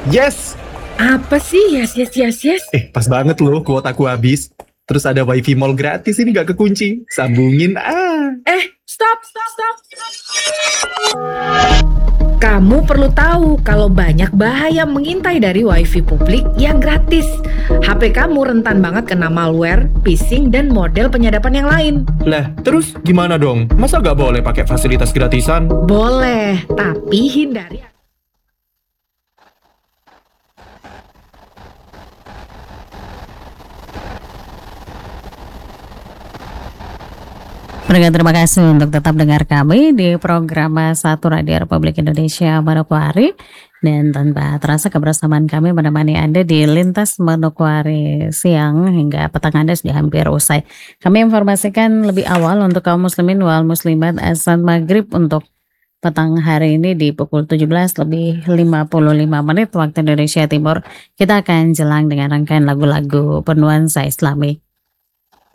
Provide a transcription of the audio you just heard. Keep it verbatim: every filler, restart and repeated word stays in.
Yes! Apa sih yes yes yes yes? Eh, pas banget loh kuotaku habis. Terus ada wifi mall gratis ini gak kekunci. Sambungin ah. Eh, stop, stop, stop. Kamu perlu tahu kalau banyak bahaya mengintai dari wifi publik yang gratis. H P kamu rentan banget kena malware, phishing, dan model penyadapan yang lain. Lah, terus gimana dong? Masa gak boleh pakai fasilitas gratisan? Boleh, tapi hindari. Pendengar, terima kasih untuk tetap dengar kami di program Satu Radio Republik Indonesia Manokwari. Dan tanpa terasa kebersamaan kami menemani Anda di Lintas Manokwari siang hingga petang Anda sudah hampir usai. Kami informasikan lebih awal untuk kaum muslimin wal muslimat azan maghrib untuk petang hari ini di pukul tujuh belas lebih lima puluh lima menit waktu Indonesia Timur. Kita akan jelang dengan rangkaian lagu-lagu penuansa Islami.